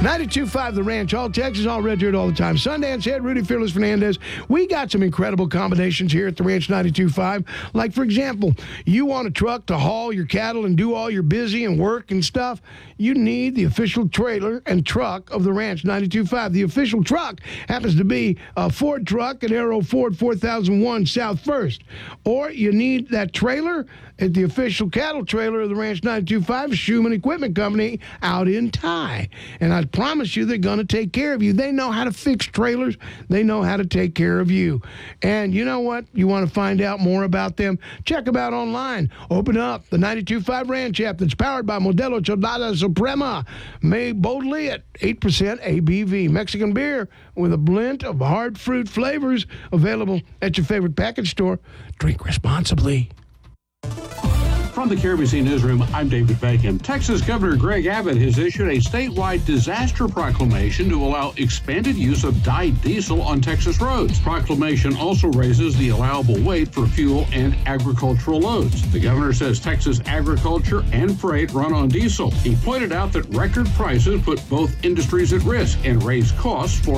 92.5 The Ranch, all Texas, all Red Dirt all the time. Sundance Head, Rudy Fearless Fernandez. We got some incredible combinations here at the Ranch 92.5. Like, for example, you want a truck to haul your cattle and do all your busy and work and stuff. You need the official trailer and truck of the Ranch 92.5. The official truck happens to be a Ford truck at Arrow Ford 4001 South First. Or you need that trailer at the official cattle trailer of the Ranch 92.5, Schumann Equipment Company out in Ty. And I promise you they're going to take care of you. They know how to fix trailers. They know how to take care of you. And you know what? You want to find out more about them? Check them out online. Open up the 92.5 Ranch app that's powered by Modelo Chelada Suprema. Made boldly at 8% ABV. Mexican beer with a blend of hard fruit flavors available at your favorite package store. Drink responsibly. From the KRBC Newsroom, I'm David Bacon. Texas Governor Greg Abbott has issued a statewide disaster proclamation to allow expanded use of dyed diesel on Texas roads. Proclamation also raises the allowable weight for fuel and agricultural loads. The governor says Texas agriculture and freight run on diesel. He pointed out that record prices put both industries at risk and raise costs for